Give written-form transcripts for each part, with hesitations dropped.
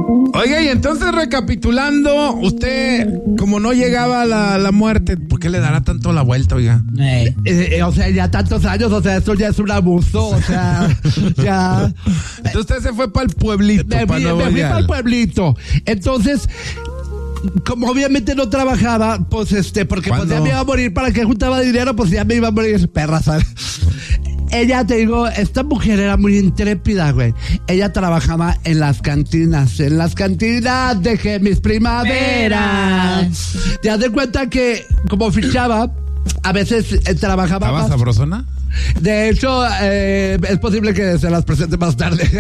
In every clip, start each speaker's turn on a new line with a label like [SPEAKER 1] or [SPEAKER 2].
[SPEAKER 1] Oiga, y entonces recapitulando, usted, como no llegaba a la muerte, ¿por qué le dará tanto la vuelta, oiga?
[SPEAKER 2] O sea, ya tantos años, o sea, esto ya es un abuso, o sea, ya.
[SPEAKER 1] Entonces usted se fue para el pueblito,
[SPEAKER 2] Me fui para el pueblito. Entonces, como obviamente no trabajaba, pues porque pues ya me iba a morir, ¿para qué juntaba dinero? Pues ya me iba a morir, perra, ¿sabes? Ella, te digo, esta mujer era muy intrépida, güey. Ella trabajaba en las cantinas de mis primaveras. Te das de cuenta que, como fichaba, a veces trabajaba
[SPEAKER 1] ¿Estaba
[SPEAKER 2] más.
[SPEAKER 1] sabrosona?
[SPEAKER 2] De hecho, es posible que se las presente más tarde.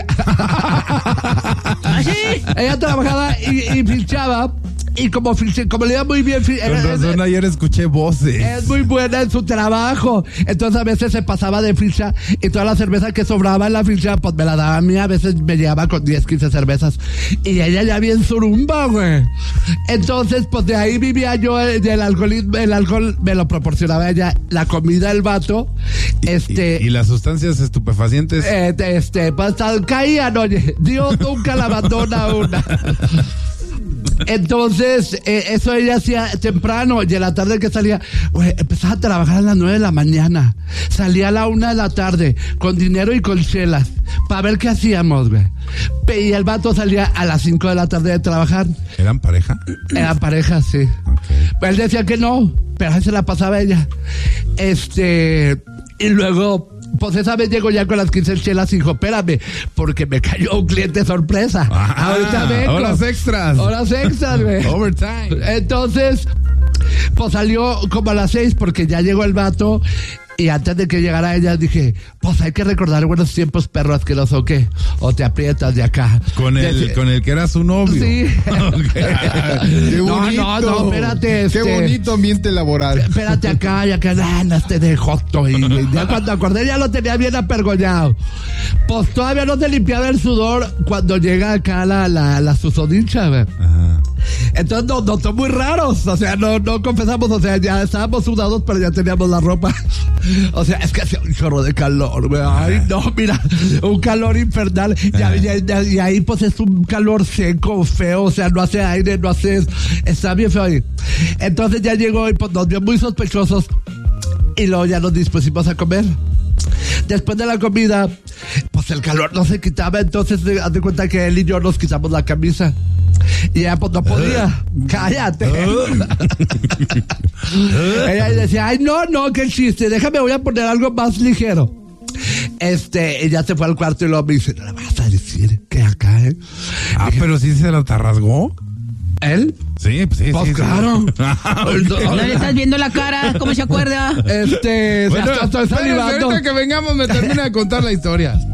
[SPEAKER 2] Ella trabajaba y fichaba. Y como le iba muy bien,
[SPEAKER 1] con razón ayer escuché voces.
[SPEAKER 2] Es muy buena en su trabajo. Entonces a veces se pasaba de ficha y toda la cerveza que sobraba en la ficha, pues me la daba a mí. A veces me llevaba con 10, 15 cervezas. Y ella ya bien surumba, güey. Entonces, pues de ahí vivía yo del alcoholismo. El alcohol me lo proporcionaba ella, la comida, el vato.
[SPEAKER 1] ¿Y las sustancias estupefacientes?
[SPEAKER 2] Pues caían, oye. Dios nunca la abandona a una. Entonces, eso ella hacía temprano, y en la tarde que salía, güey, empezaba a trabajar a las 9 de la mañana, salía a la 1 de la tarde, con dinero y con chelas, para ver qué hacíamos, güey. Y el vato salía a las 5 de la tarde de trabajar.
[SPEAKER 1] ¿Eran pareja?
[SPEAKER 2] Eran pareja, sí. Okay. Pues él decía que no, pero ahí se la pasaba ella. Y luego, pues esa vez llegó ya con las 15 chelas y dijo, espérame, porque me cayó un cliente sorpresa. Ahorita vengo.
[SPEAKER 1] Horas extras, güey. Overtime.
[SPEAKER 2] Entonces, pues salió como a las 6 porque ya llegó el vato. Y antes de que llegara ella dije, pues hay que recordar buenos tiempos, perro asqueroso, ¿qué? O te aprietas de acá.
[SPEAKER 1] Con el que era su novio.
[SPEAKER 2] Sí.
[SPEAKER 1] Qué bonito.
[SPEAKER 2] No, espérate.
[SPEAKER 1] Qué bonito ambiente laboral.
[SPEAKER 2] Espérate acá, de joto. Y ya cuando acordé ya lo tenía bien apergollado. Pues todavía no te limpiaba el sudor cuando llega acá la susodicha, güey. Ajá. Entonces nos notó muy raros, o sea, no confesamos, o sea, ya estábamos sudados, pero ya teníamos la ropa. O sea, es que hacía un chorro de calor, güey. Ay, no, mira, un calor infernal. Y ahí, pues, es un calor seco, feo, o sea, no hace aire, está bien feo ahí. Entonces ya llegó y pues nos vio muy sospechosos. Y luego ya nos dispusimos a comer. Después de la comida, pues el calor no se quitaba, entonces haz de cuenta que él y yo nos quitamos la camisa. Y ella pues no podía. Cállate. Ella decía, ay, no, qué chiste, déjame, voy a poner algo más ligero. Ella se fue al cuarto y luego me dice, no le vas a decir que acá,
[SPEAKER 1] dije, pero sí se la rasgó.
[SPEAKER 2] ¿Él?
[SPEAKER 1] Sí, pues sí.
[SPEAKER 2] Pues
[SPEAKER 1] sí,
[SPEAKER 2] claro.
[SPEAKER 3] ¿No le estás viendo la cara? ¿Cómo se acuerda?
[SPEAKER 1] Bueno, estoy salivando. Ahorita que vengamos me termina de contar la historia.